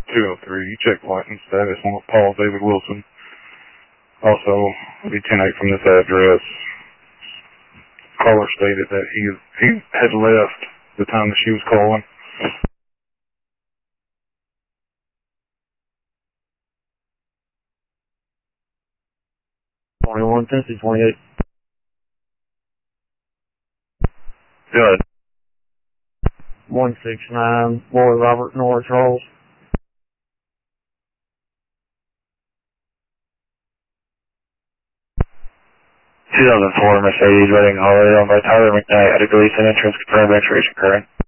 203, check license status on Paul David Wilson. Also, the 10-8 from this address. Caller stated that he had left the time that she was calling. 21, Tennessee 28. Good. 169, Roy Robert, North Charles. 2004 Mercedes Reading Holiday owned by Tyler McKnight at a Gleason entrance confirmed expiration current.